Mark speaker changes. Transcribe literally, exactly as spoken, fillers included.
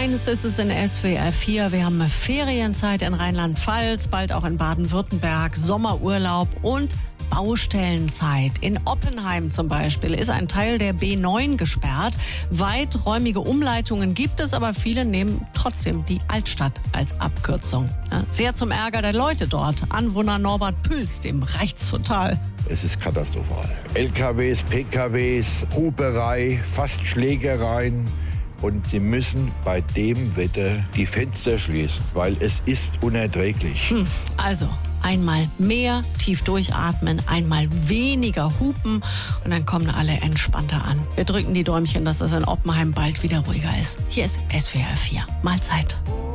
Speaker 1: eins ist es in S W R vier. Wir haben Ferienzeit in Rheinland-Pfalz, bald auch in Baden-Württemberg, Sommerurlaub und Baustellenzeit. In Oppenheim zum Beispiel ist ein Teil der B neun gesperrt. Weiträumige Umleitungen gibt es, aber viele nehmen trotzdem die Altstadt als Abkürzung. Ja, sehr zum Ärger der Leute dort. Anwohner Norbert Püls, dem reicht's total.
Speaker 2: Es ist katastrophal. L K Ws, P K Ws, Huperei, fast Schlägereien. Und sie müssen bei dem Wetter die Fenster schließen, weil es ist unerträglich.
Speaker 1: Hm, also einmal mehr tief durchatmen, einmal weniger hupen und dann kommen alle entspannter an. Wir drücken die Däumchen, dass es in Oppenheim bald wieder ruhiger ist. Hier ist S W R vier. Mahlzeit.